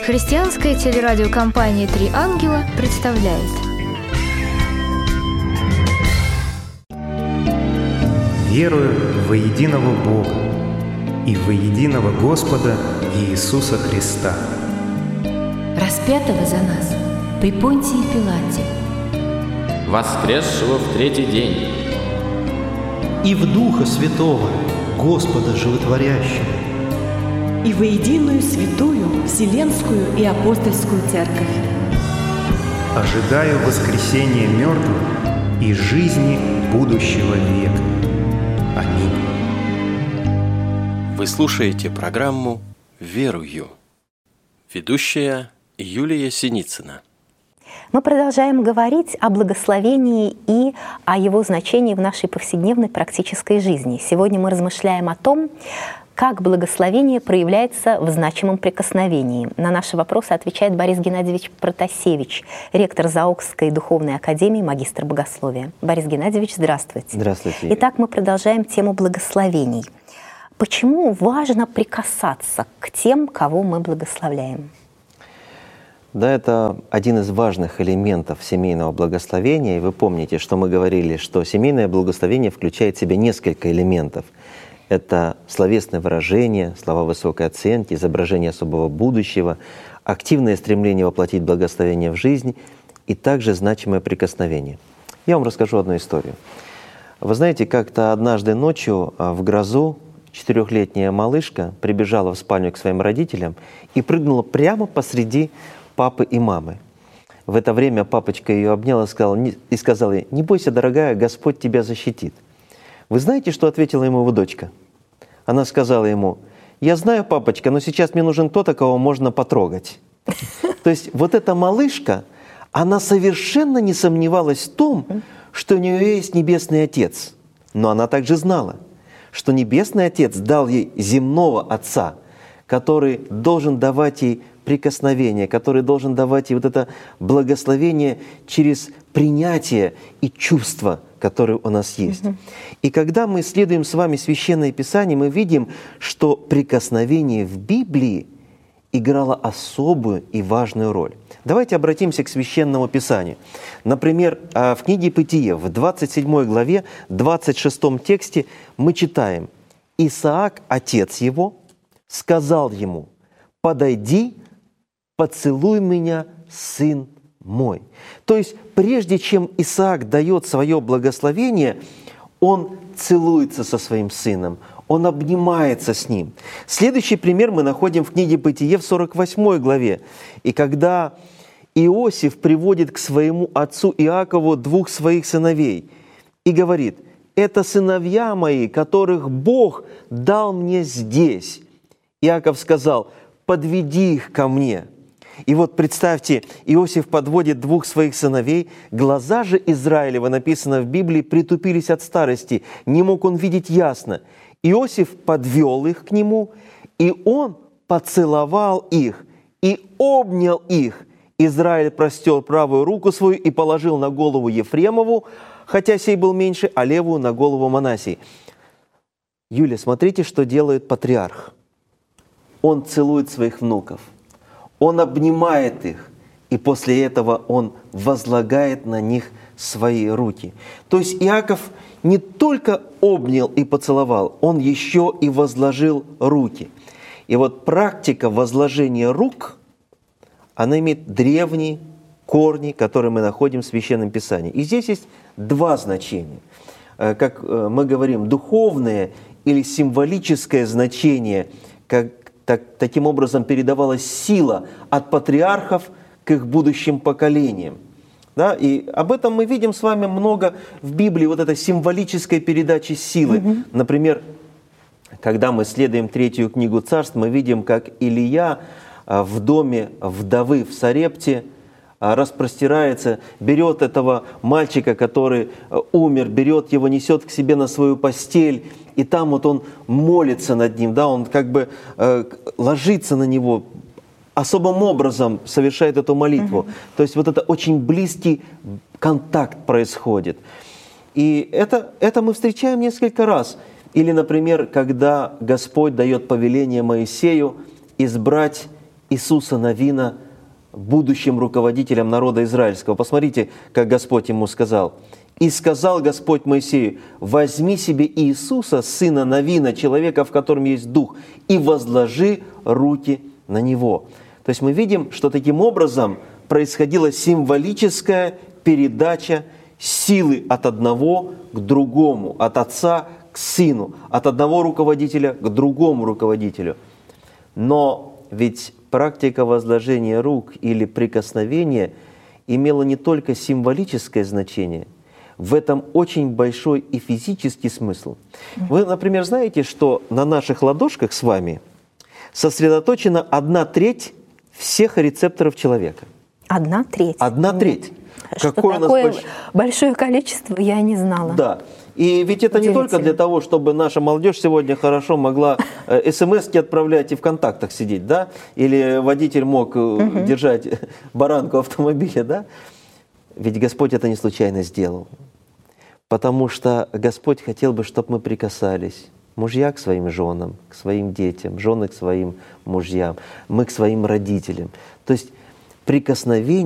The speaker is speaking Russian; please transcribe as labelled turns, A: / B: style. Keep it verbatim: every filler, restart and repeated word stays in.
A: Христианская телерадиокомпания «Три ангела» представляет.
B: Верую во единого Бога и во единого Господа Иисуса Христа,
C: распятого за нас при Понтии Пилате,
D: воскресшего в третий день,
E: и в Духа Святого, Господа Животворящего,
F: и во единую святую Вселенскую и Апостольскую Церковь.
B: ожидаю воскресения мертвых и жизни будущего века. Аминь.
G: Вы слушаете программу «Верую». Ведущая Юлия Синицына.
H: Мы продолжаем говорить о благословении и о его значении в нашей повседневной практической жизни. Сегодня мы размышляем о том, как благословение проявляется в значимом прикосновении. На наши вопросы отвечает Борис Геннадьевич Протасевич, ректор Заокской духовной академии, магистр богословия. Борис Геннадьевич, здравствуйте.
I: Здравствуйте.
H: Итак, мы продолжаем тему благословений. Почему важно прикасаться к тем, кого мы благословляем?
I: Да, это один из важных элементов семейного благословения. И вы помните, что мы говорили, что семейное благословение включает в себя несколько элементов. Это словесное выражение, слова высокой оценки, изображение особого будущего, активное стремление воплотить благословение в жизнь и также значимое прикосновение. Я вам расскажу одну историю. Вы знаете, как-то однажды ночью в грозу четырехлетняя малышка прибежала в спальню к своим родителям и прыгнула прямо посреди папы и мамы. В это время папочка ее обнял и сказал, и сказал ей: «Не бойся, дорогая, Господь тебя защитит». Вы знаете, что ответила ему его дочка? Она сказала ему: «Я знаю, папочка, но сейчас мне нужен кто-то, кого можно потрогать». То есть вот эта малышка, она совершенно не сомневалась в том, что у нее есть Небесный Отец. Но она также знала, что Небесный Отец дал ей земного Отца, который должен давать ей прикосновение, который должен давать ей вот это благословение через принятие и чувство, которые у нас есть. Mm-hmm. И когда мы исследуем с вами Священное Писание, мы видим, что прикосновение в Библии играло особую и важную роль. Давайте обратимся к Священному Писанию. Например, в книге Бытие, в двадцать седьмой главе, двадцать шестом тексте мы читаем: «Исаак, отец его, сказал ему: подойди, поцелуй меня, сын мой». То есть, прежде чем Исаак дает свое благословение, он целуется со своим сыном, он обнимается с ним. Следующий пример мы находим в книге Бытие в сорок восьмой главе. И когда Иосиф приводит к своему отцу Иакову двух своих сыновей и говорит: «Это сыновья мои, которых Бог дал мне здесь». Иаков сказал: «Подведи их ко мне». И вот представьте, Иосиф подводит двух своих сыновей. Глаза же Израилева, написано в Библии, притупились от старости. Не мог он видеть ясно. Иосиф подвел их к нему, и он поцеловал их и обнял их. Израиль простер правую руку свою и положил на голову Ефремову, хотя сей был меньше, а левую на голову Манассии. Юля, смотрите, что делает патриарх. Он целует своих внуков. Он обнимает их, и после этого он возлагает на них свои руки. То есть Иаков не только обнял и поцеловал, он еще и возложил руки. И вот практика возложения рук, она имеет древние корни, которые мы находим в Священном Писании. И здесь есть два значения. Как мы говорим, духовное или символическое значение, как Так, таким образом передавалась сила от патриархов к их будущим поколениям. Да? И об этом мы видим с вами много в Библии, вот этой символической передачи силы. Mm-hmm. Например, когда мы исследуем третью книгу Царств, мы видим, как Илия в доме вдовы в Сарепте распростирается, берет этого мальчика, который умер, берет его, несет к себе на свою постель, и там вот он молится над ним, да, он как бы э, ложится на него, особым образом совершает эту молитву. Mm-hmm. То есть вот это очень близкий контакт происходит. И это, это мы встречаем несколько раз. Или, например, когда Господь дает повеление Моисею избрать Иисуса Навина будущим руководителем народа израильского. Посмотрите, как Господь ему сказал. «И сказал Господь Моисею, возьми себе Иисуса, сына Навина, человека, в котором есть дух, и возложи руки на него». То есть мы видим, что таким образом происходила символическая передача силы от одного к другому, от отца к сыну, от одного руководителя к другому руководителю. Но ведь практика возложения рук или прикосновения имела не только символическое значение, в этом очень большой и физический смысл. Вы, например, знаете, что на наших ладошках с вами сосредоточена одна треть всех рецепторов человека.
H: Одна треть?
I: Одна треть.
H: Что
I: Какое
H: такое
I: у нас больш...
H: большое количество, я не знала.
I: Да. И ведь это не только для того, чтобы наша молодежь сегодня хорошо могла э, смс-ки отправлять и в контактах сидеть, да? Или водитель мог угу. держать баранку автомобиля, да? Ведь Господь это не случайно сделал. Потому что Господь хотел бы, чтобы мы прикасались. Мужья к своим женам, к своим детям, жены к своим мужьям, мы к своим родителям. То есть прикосновение